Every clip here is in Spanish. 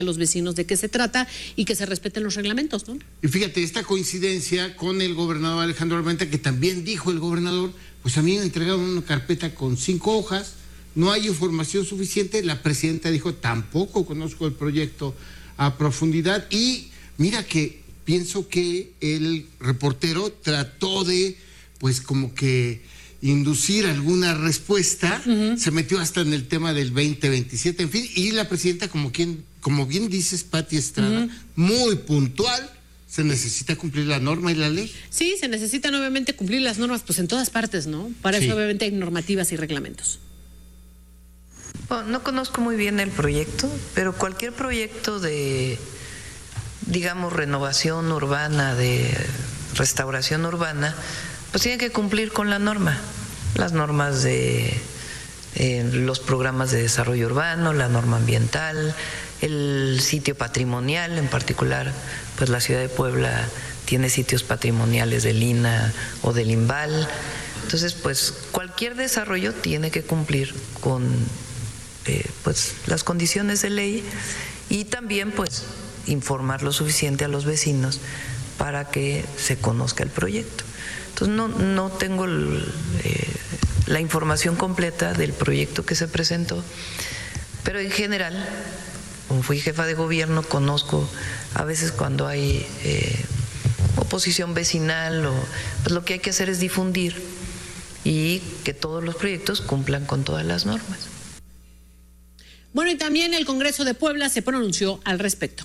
los vecinos de qué se trata y que se respeten los reglamentos, ¿no? Y fíjate, esta coincidencia con el gobernador Alejandro Armenta, que también dijo el gobernador, pues a mí me entregaron una carpeta con 5 hojas, no hay información suficiente, la presidenta dijo, tampoco conozco el proyecto a profundidad, y mira que pienso que el reportero trató de, pues como que inducir alguna respuesta, se metió hasta en el tema del 2027, en fin, y la presidenta, como bien dices, Pati Estrada, muy puntual, se necesita cumplir la norma y la ley. Sí, se necesitan obviamente cumplir las normas, pues en todas partes, ¿no? Para eso obviamente hay normativas y reglamentos. Bueno, no conozco muy bien el proyecto, pero cualquier proyecto de, digamos, renovación urbana, de restauración urbana, pues tiene que cumplir con la norma, las normas de los programas de desarrollo urbano, la norma ambiental, el sitio patrimonial, en particular, pues la ciudad de Puebla tiene sitios patrimoniales del INAH o del INVAL. Entonces, pues cualquier desarrollo tiene que cumplir con pues las condiciones de ley y también pues informar lo suficiente a los vecinos para que se conozca el proyecto. Entonces no tengo la información completa del proyecto que se presentó, pero en general, como fui jefa de gobierno, conozco a veces cuando hay oposición vecinal, pues lo que hay que hacer es difundir y que todos los proyectos cumplan con todas las normas. Bueno, y también el Congreso de Puebla se pronunció al respecto.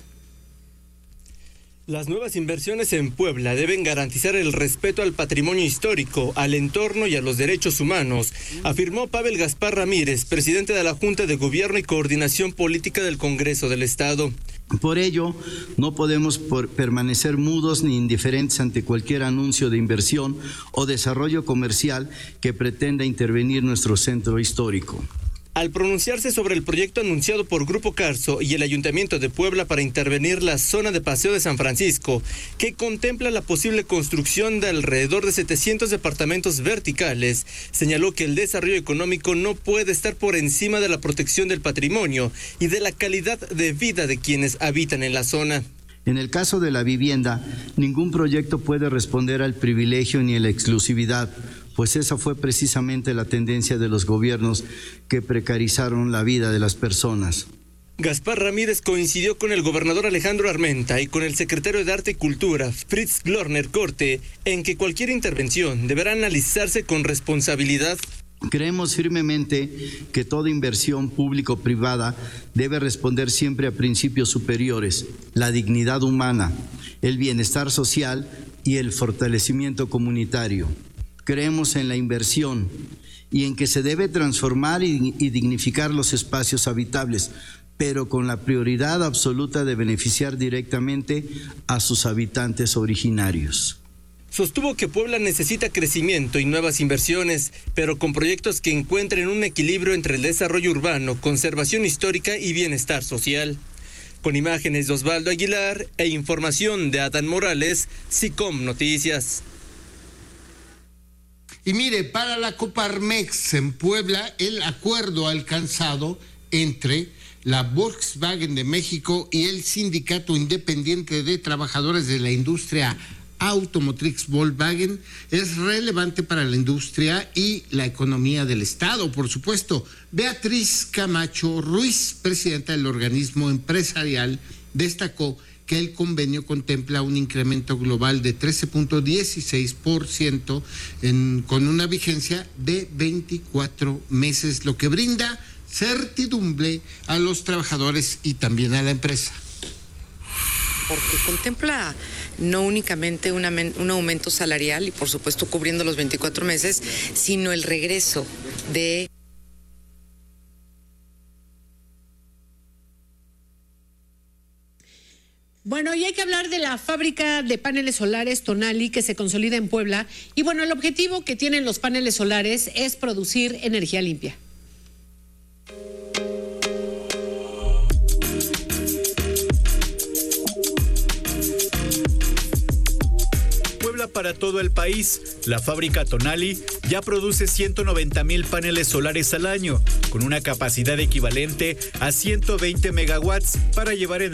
Las nuevas inversiones en Puebla deben garantizar el respeto al patrimonio histórico, al entorno y a los derechos humanos, afirmó Pavel Gaspar Ramírez, presidente de la Junta de Gobierno y Coordinación Política del Congreso del Estado. Por ello, no podemos permanecer mudos ni indiferentes ante cualquier anuncio de inversión o desarrollo comercial que pretenda intervenir nuestro centro histórico. Al pronunciarse sobre el proyecto anunciado por Grupo Carso y el Ayuntamiento de Puebla para intervenir la zona de Paseo de San Francisco, que contempla la posible construcción de alrededor de 700 departamentos verticales, señaló que el desarrollo económico no puede estar por encima de la protección del patrimonio y de la calidad de vida de quienes habitan en la zona. En el caso de la vivienda, ningún proyecto puede responder al privilegio ni a la exclusividad, pues esa fue precisamente la tendencia de los gobiernos que precarizaron la vida de las personas. Gaspar Ramírez coincidió con el gobernador Alejandro Armenta y con el secretario de Arte y Cultura, Fritz Glorner Corte, en que cualquier intervención deberá analizarse con responsabilidad. Creemos firmemente que toda inversión público-privada debe responder siempre a principios superiores, la dignidad humana, el bienestar social y el fortalecimiento comunitario. Creemos en la inversión y en que se debe transformar y dignificar los espacios habitables, pero con la prioridad absoluta de beneficiar directamente a sus habitantes originarios. Sostuvo que Puebla necesita crecimiento y nuevas inversiones, pero con proyectos que encuentren un equilibrio entre el desarrollo urbano, conservación histórica y bienestar social. Con imágenes de Osvaldo Aguilar e información de Adán Morales, SICOM Noticias. Y mire, para la Coparmex en Puebla, el acuerdo alcanzado entre la Volkswagen de México y el Sindicato Independiente de Trabajadores de la Industria Automotriz Volkswagen es relevante para la industria y la economía del Estado, por supuesto. Beatriz Camacho Ruiz, presidenta del organismo empresarial, destacó que el convenio contempla un incremento global de 13.16% con una vigencia de 24 meses, lo que brinda certidumbre a los trabajadores y también a la empresa. Porque contempla no únicamente un aumento salarial y por supuesto cubriendo los 24 meses, sino el regreso de... Bueno, y hay que hablar de la fábrica de paneles solares Tonali que se consolida en Puebla. Y bueno, el objetivo que tienen los paneles solares es producir energía limpia. Para todo el país, la fábrica Tonali ya produce 190,000 paneles solares al año, con una capacidad equivalente a 120 megawatts para llevar energía